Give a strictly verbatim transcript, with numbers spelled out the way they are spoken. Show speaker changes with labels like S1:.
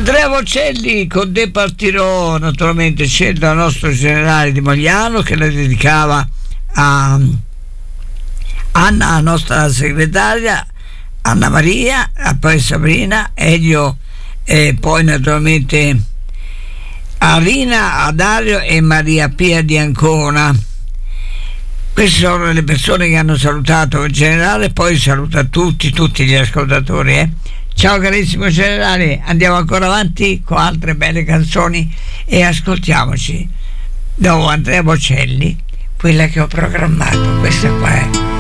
S1: Andrea Bocelli, con te partirò, naturalmente scelto dal nostro generale di Mogliano, che la dedicava a Anna, la nostra segretaria, Anna Maria, poi Sabrina, Elio, e poi naturalmente a Rina, a Dario e Maria Pia di Ancona. Queste sono le persone che hanno salutato il generale, poi saluta tutti, tutti gli ascoltatori. Eh. Ciao carissimo generale, andiamo ancora avanti con altre belle canzoni e ascoltiamoci dopo Andrea Bocelli quella che ho programmato, questa qua è